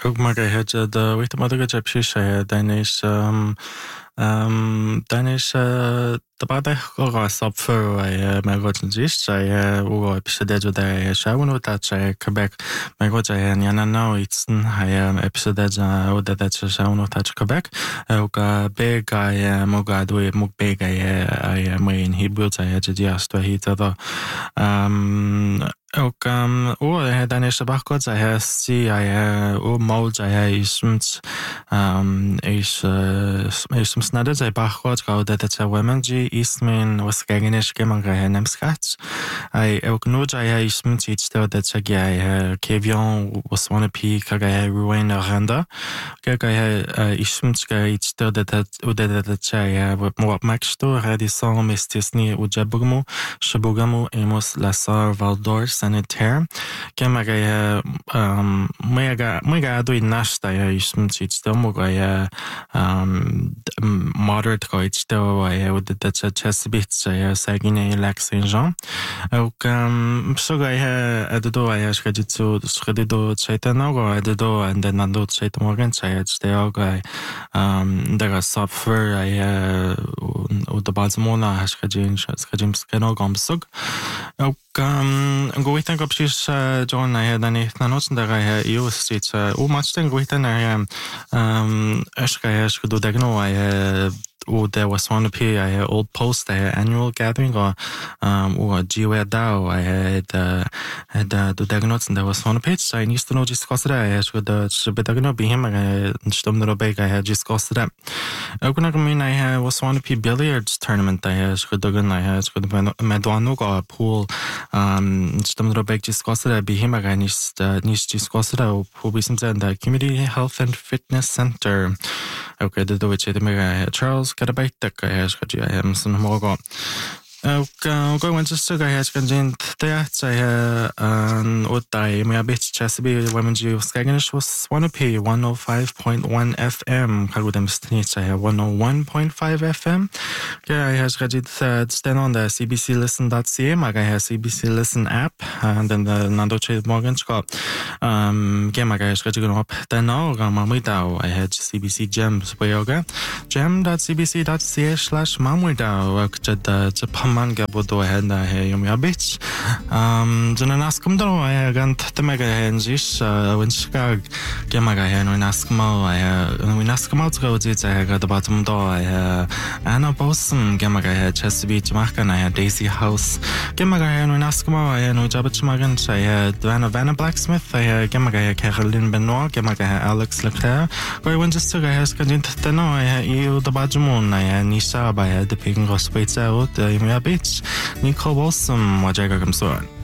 Ugmaga hedjed wita madaga jepshisha danish danish tabada gora sopfer megotin jish ugo episode da shawno that Quebec megoja yana no it's episode oda that shawno that Quebec uga bega moga do mug bega main Hebrew jediasto hita och den är så bakåt så här ser jag och mål så här är som snarare så bakåt går det så women g ismin was gängisch gemann här nämskats och nu så här ismin tid det så jag Kevion was wanna peak kaga ruin randa kaga ismin ska det så jag max då hade som mestisni och jabugmo shabugamo emos la sar valdor sanitaire kemaga mega do nasta ismin tid moga moderate coach då det så chesbit så sagine lax Saint-Jean och så jag då jag ska det då chaitana och det då and then ando chaitana morgen chait det jag där software och det bazmona ska ska nog omsug och goitan go precis John den är något där jag just sitter och matchen goitan är ska då dagno och det var sån på old post annual gathering och GW DAO hade då dagnots det var sån page så ni måste nog diskutera det jag skulle så bedagno be him stomna då bega jag diskutera det och när mina var sån på billiards tournament jag skulle jag skulle med då några pool stomna då bega diskutera det be him ni diskutera och på visst sätt community health and fitness center okay det då vet jag Charles kada baitak jag ska ju som morgon och går man just så jag ska inte det så och där med bit Chesapeake women ju skaganish was 105.1 FM kaludem snit så 101.5 FM jag ska ju stand on the cbclisten.ca maga CBC Listen app and then the nando chat morgon ska maga ska ju upp den och mamida I had CBC gems på yoga gem.cbc.ca/mamida och det man gabo då hända här om jag bits den naskum då jag gant det mega hänjis önskar gemaga här nu naskmal tror det jag det batom då Anna Bossen gemaga här Chesapeake markana här Daisy House gemaga här nu naskmal här nu jobbat magan så här Vanna Blacksmith här gemaga här Caroline Benoit gemaga här Alex Leclerc går ju just så här ska inte det nå här i det batom här ni sa bara det pingen gospel så ut jag bits Nicole Wilson, vad jag kan säga.